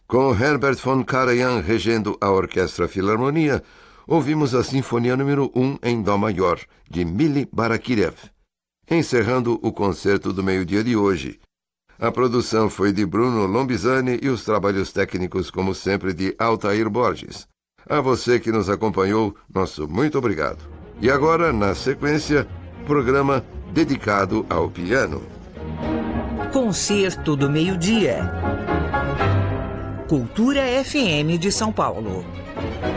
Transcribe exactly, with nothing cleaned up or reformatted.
Com Herbert von Karajan regendo a Orquestra Filarmonia, ouvimos a Sinfonia número um em Dó maior, de Mili Barakirev, encerrando o concerto do meio-dia de hoje. A produção foi de Bruno Lombizani e os trabalhos técnicos, como sempre, de Altair Borges. A você que nos acompanhou, nosso muito obrigado. E agora, na sequência, programa dedicado ao piano. Concerto do meio-dia. Cultura F M de São Paulo.